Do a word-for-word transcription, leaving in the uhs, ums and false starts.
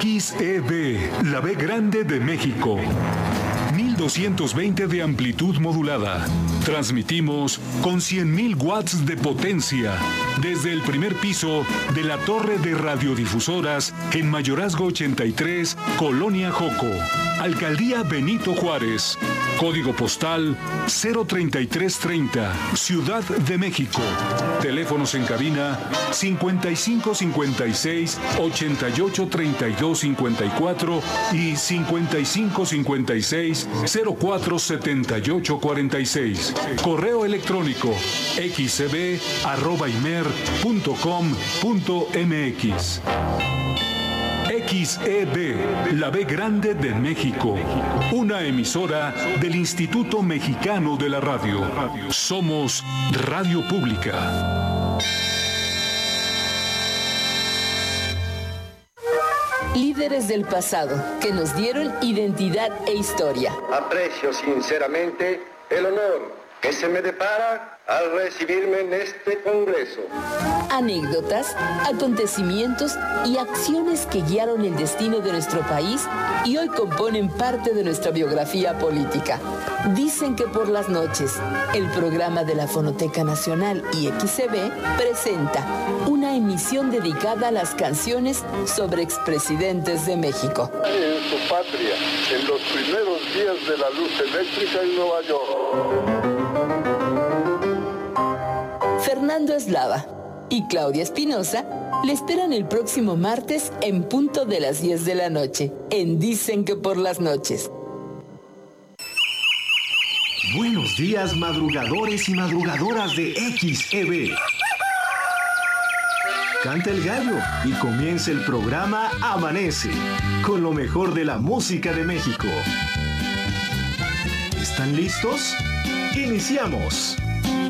X E B, la B grande de México. mil doscientos veinte de amplitud modulada. Transmitimos con cien mil watts de potencia desde el primer piso de la torre de radiodifusoras en Mayorazgo ochenta y tres, Colonia Joco, Alcaldía Benito Juárez. Código postal cero treinta y tres treinta, Ciudad de México. Teléfonos en cabina cincuenta y cinco cincuenta y seis ochenta y ocho treinta y dos cincuenta y cuatro y cincuenta y cinco cincuenta y seis cero cuatro setenta y ocho cuarenta y seis. Correo electrónico xcb arroba imer punto com punto mx. X E B, la B grande de México. Una emisora del Instituto Mexicano de la Radio. Somos Radio Pública. Líderes del pasado que nos dieron identidad e historia. Aprecio sinceramente el honor que se me depara al recibirme en este congreso. Anécdotas, acontecimientos y acciones que guiaron el destino de nuestro país y hoy componen parte de nuestra biografía política. Dicen que por las noches, el programa de la Fonoteca Nacional y X E B presenta una emisión dedicada a las canciones sobre expresidentes de México. En su patria, en los primeros días de la luz eléctrica en Nueva York. Fernando Eslava y Claudia Espinosa le esperan el próximo martes en punto de las diez de la noche, en Dicen que por las noches. Buenos días, madrugadores y madrugadoras de X E B. Canta el gallo y comienza el programa Amanece, con lo mejor de la música de México. ¿Están listos? ¡Iniciamos!